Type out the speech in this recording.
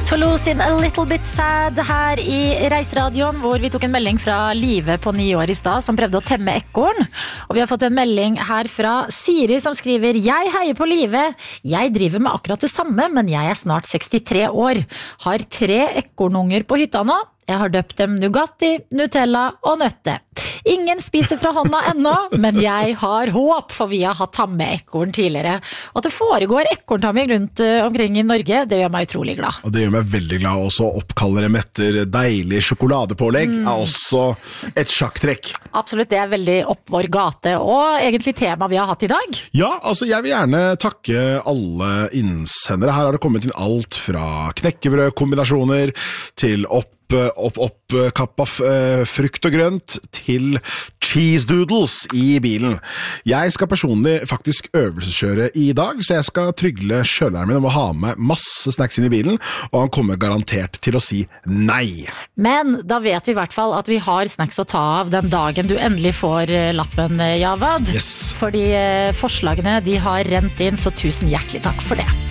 Toulouse in A Little Bit Sad her i Reiseradioen, hvor vi tok en melding fra Live på 9 år i stad, som prøvde å temme ekorn. Og vi har fått en melding her fra Siri som skriver: Jeg heier på Live. Jeg driver med akkurat det samme, men jeg er snart 63 år. Har 3 ekornunger på hytta nå. Jeg har døpt dem Nugatti, Nutella og nøtte. Ingen spiser fra hånda ennå, men jeg har håp, for vi har hatt tamme ekorn tidligere. Og at det foregår ekorntamming rundt omkring i Norge, det gjør meg utrolig glad. Og det gjør meg veldig glad også. Oppkalle dem etter deilig sjokoladepålegg er også et sjakktrekk. Absolutt, det er veldig opp vår gate, og egentlig tema vi har hatt i dag. Ja, altså jeg vil gjerne takke alle innsendere. Her har det kommet inn alt fra knekkebrødkombinasjoner til oppkappa frukt og grønt til cheese doodles i bilen. Jeg skal personlig faktisk øvelseskjøre i dag, så jeg skal trygle kjøleren min om å ha med masse snacks inn i bilen, og han kommer garantert til å si nei. Men da vet vi i hvert fall at vi har snacks å ta av den dagen du endelig får lappen, Javad. Yes. Fordi forslagene de har rent inn, så tusen hjertelig takk for det.